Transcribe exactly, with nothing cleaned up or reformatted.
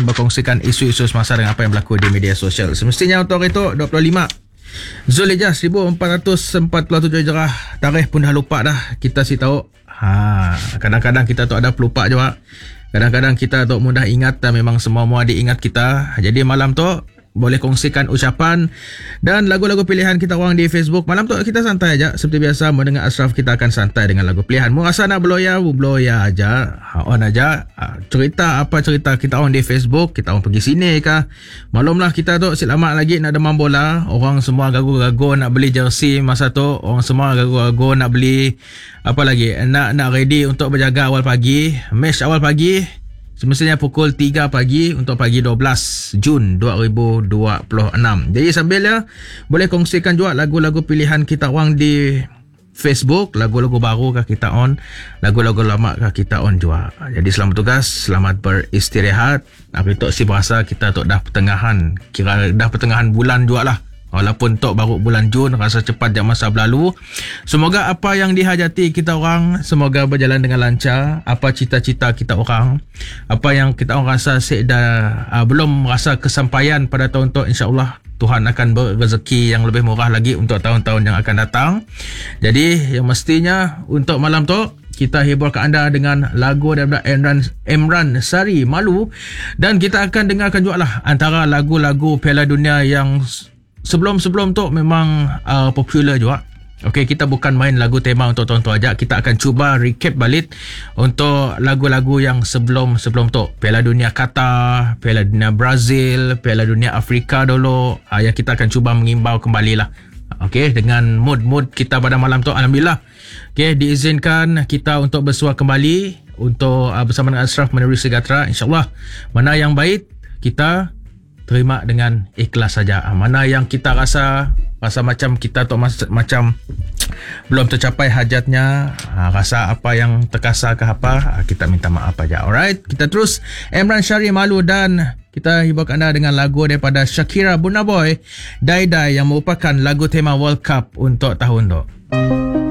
berkongsikan isu-isu semasa dengan apa yang berlaku di media sosial. Semestinya untuk itu dua puluh lima Zulhijjah seribu empat ratus empat puluh tujuh Hijrah. Tarikh pun dah lupa dah. Kita si tahu. Ha, kadang-kadang kita tu ada pelupa juga. Kadang-kadang kita tu mudah ingat dan memang semua-semua diingat kita. Jadi malam tu boleh kongsikan ucapan dan lagu-lagu pilihan kita orang di Facebook. Malam tu kita santai aja. Seperti biasa mendengar Ashraf, kita akan santai dengan lagu pilihan. Mu rasa nak beloya, beloya aja. On aja. Cerita apa cerita kita orang di Facebook. Kita orang pergi sini kah. Maklumlah kita tu selamat lagi nak demam bola. Orang semua gagu-gagu nak beli jersey masa tu. Orang semua gagu-gagu nak beli apa lagi. Nak nak ready untuk berjaga awal pagi. Match awal pagi. Semestinya pukul tiga pagi untuk pagi dua belas Jun dua ribu dua puluh enam. Jadi sambilnya boleh kongsikan juga lagu-lagu pilihan kita orang di Facebook. Lagu-lagu baru kah kita on, lagu-lagu lama kah kita on juga. Jadi selamat tugas, selamat beristirahat. Hari tu si berasa kita tu dah pertengahan, kira dah pertengahan bulan juga lah. Walaupun tok baru bulan Jun, rasa cepat yang masa berlalu. Semoga apa yang dihajati kita orang, semoga berjalan dengan lancar. Apa cita-cita kita orang, apa yang kita orang rasa dah uh, belum rasa kesampaian pada tahun tu, insya-Allah Tuhan akan berrezeki yang lebih murah lagi untuk tahun-tahun yang akan datang. Jadi yang mestinya untuk malam tu kita hiburkan anda dengan lagu daripada Emran, Emran Sari Malu, dan kita akan dengarkan juga lah antara lagu-lagu Piala Dunia yang sebelum-sebelum tu memang uh, popular juga. Okey, kita bukan main lagu tema untuk tahun tu aja. Kita akan cuba recap balik untuk lagu-lagu yang sebelum-sebelum tu. Piala Dunia Qatar, Piala Dunia Brazil, Piala Dunia Afrika dulu. Uh, yang kita akan cuba mengimbau kembali lah. Okey, dengan mood-mood kita pada malam tu. Alhamdulillah. Okey, diizinkan kita untuk bersua kembali untuk uh, bersama dengan Ashraf Menerusi Sejahtera. InsyaAllah, mana yang baik kita terima dengan ikhlas saja. Mana yang kita rasa rasa macam kita tu macam belum tercapai hajatnya, rasa apa yang terkasar ke apa, kita minta maaf aja. Alright, kita terus Emran Sari Malu, dan kita hiburkan anda dengan lagu daripada Shakira Burna Boy, Dai Dai, yang merupakan lagu tema World Cup untuk tahun tu.